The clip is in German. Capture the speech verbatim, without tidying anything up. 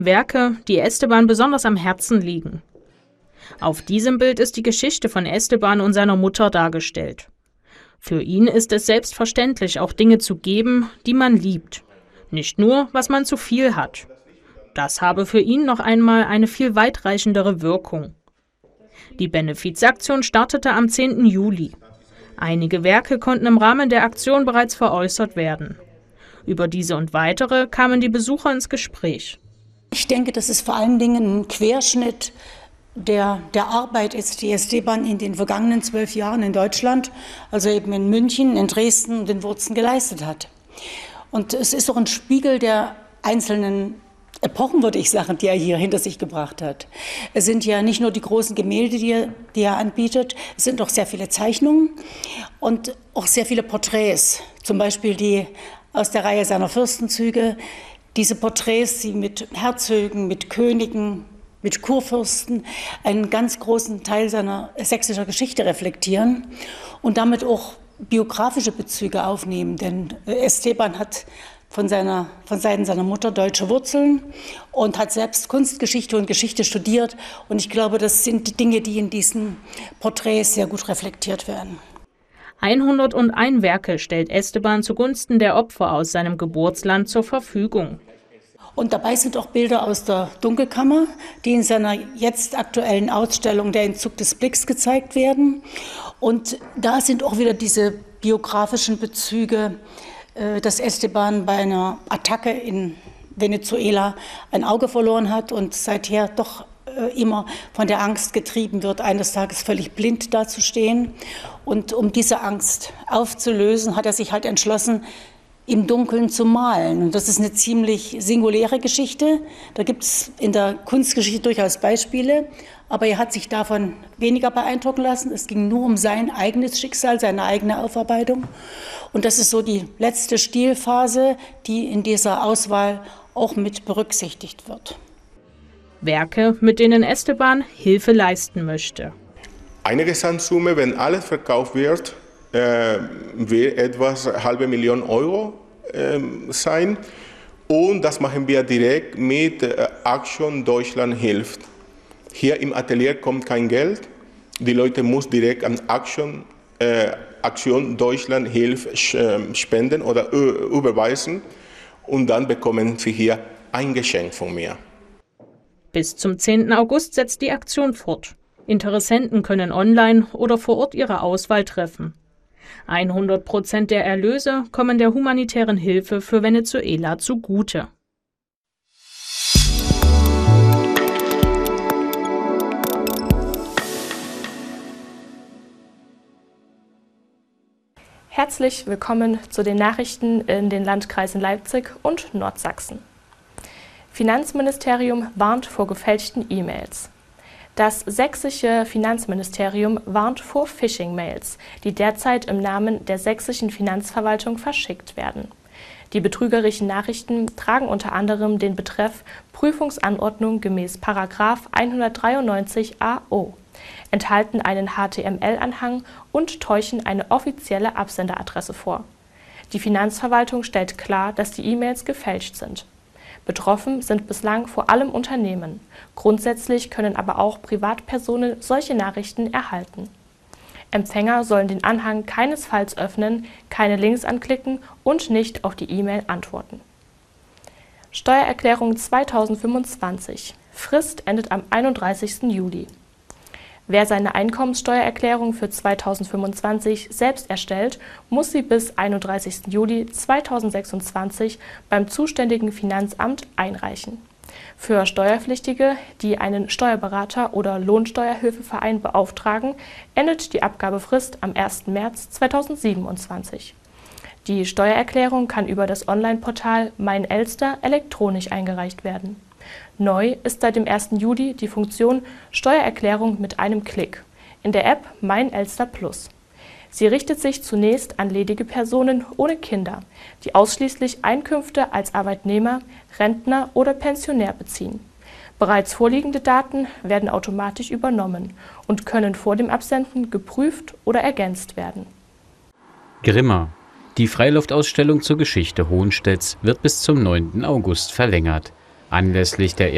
Werke, die Esteban besonders am Herzen liegen. Auf diesem Bild ist die Geschichte von Esteban und seiner Mutter dargestellt. Für ihn ist es selbstverständlich, auch Dinge zu geben, die man liebt. Nicht nur, was man zu viel hat. Das habe für ihn noch einmal eine viel weitreichendere Wirkung. Die Benefizaktion startete am zehnten Juli. Einige Werke konnten im Rahmen der Aktion bereits veräußert werden. Über diese und weitere kamen die Besucher ins Gespräch. Ich denke, dass es vor allen Dingen ein Querschnitt der, der Arbeit ist, die Esteban in den vergangenen zwölf Jahren in Deutschland, also eben in München, in Dresden und in Wurzen geleistet hat. Und es ist auch ein Spiegel der einzelnen Epochen, würde ich sagen, die er hier hinter sich gebracht hat. Es sind ja nicht nur die großen Gemälde, die er, die er anbietet, es sind auch sehr viele Zeichnungen und auch sehr viele Porträts, zum Beispiel die aus der Reihe seiner Fürstenzüge. Diese Porträts, die mit Herzögen, mit Königen, mit Kurfürsten einen ganz großen Teil seiner sächsischer Geschichte reflektieren und damit auch biografische Bezüge aufnehmen. Denn Esteban hat von, seiner, von Seiten seiner Mutter deutsche Wurzeln und hat selbst Kunstgeschichte und Geschichte studiert. Und ich glaube, das sind Dinge, die in diesen Porträts sehr gut reflektiert werden. hunderteins Werke stellt Esteban zugunsten der Opfer aus seinem Geburtsland zur Verfügung. Und dabei sind auch Bilder aus der Dunkelkammer, die in seiner jetzt aktuellen Ausstellung Der Entzug des Blicks gezeigt werden. Und da sind auch wieder diese biografischen Bezüge, dass Esteban bei einer Attacke in Venezuela ein Auge verloren hat und seither doch immer von der Angst getrieben wird, eines Tages völlig blind dazustehen. Und um diese Angst aufzulösen, hat er sich halt entschlossen, im Dunkeln zu malen. Und das ist eine ziemlich singuläre Geschichte. Da gibt es in der Kunstgeschichte durchaus Beispiele, aber er hat sich davon weniger beeindrucken lassen. Es ging nur um sein eigenes Schicksal, seine eigene Aufarbeitung. Und das ist so die letzte Stilphase, die in dieser Auswahl auch mit berücksichtigt wird. Werke, mit denen Esteban Hilfe leisten möchte. Eine Gesamtsumme, wenn alles verkauft wird, äh, wird etwas eine halbe Million Euro äh, sein. Und das machen wir direkt mit äh, Action Deutschland hilft. Hier im Atelier kommt kein Geld. Die Leute müssen direkt an Action, äh, Aktion Deutschland hilft spenden oder überweisen. Und dann bekommen sie hier ein Geschenk von mir. Bis zum zehnten August setzt die Aktion fort. Interessenten können online oder vor Ort ihre Auswahl treffen. hundert Prozent der Erlöse kommen der humanitären Hilfe für Venezuela zugute. Herzlich willkommen zu den Nachrichten in den Landkreisen Leipzig und Nordsachsen. Finanzministerium warnt vor gefälschten E-Mails. Das sächsische Finanzministerium warnt vor Phishing-Mails, die derzeit im Namen der sächsischen Finanzverwaltung verschickt werden. Die betrügerischen Nachrichten tragen unter anderem den Betreff Prüfungsanordnung gemäß Paragraph hundertdreiundneunzig a o, enthalten einen H T M L-Anhang und täuschen eine offizielle Absenderadresse vor. Die Finanzverwaltung stellt klar, dass die E-Mails gefälscht sind. Betroffen sind bislang vor allem Unternehmen. Grundsätzlich können aber auch Privatpersonen solche Nachrichten erhalten. Empfänger sollen den Anhang keinesfalls öffnen, keine Links anklicken und nicht auf die E-Mail antworten. Steuererklärung zweitausendfünfundzwanzig. Frist endet am einunddreißigsten Juli. Wer seine Einkommenssteuererklärung für zweitausendfünfundzwanzig selbst erstellt, muss sie bis einunddreißigsten Juli zweitausendsechsundzwanzig beim zuständigen Finanzamt einreichen. Für Steuerpflichtige, die einen Steuerberater oder Lohnsteuerhilfeverein beauftragen, endet die Abgabefrist am ersten März zweitausendsiebenundzwanzig. Die Steuererklärung kann über das Online-Portal Mein Elster elektronisch eingereicht werden. Neu ist seit dem ersten Juli die Funktion Steuererklärung mit einem Klick in der App Mein Elster Plus. Sie richtet sich zunächst an ledige Personen ohne Kinder, die ausschließlich Einkünfte als Arbeitnehmer, Rentner oder Pensionär beziehen. Bereits vorliegende Daten werden automatisch übernommen und können vor dem Absenden geprüft oder ergänzt werden. Grimma. Die Freiluftausstellung zur Geschichte Hohenstedts wird bis zum neunten August verlängert. Anlässlich der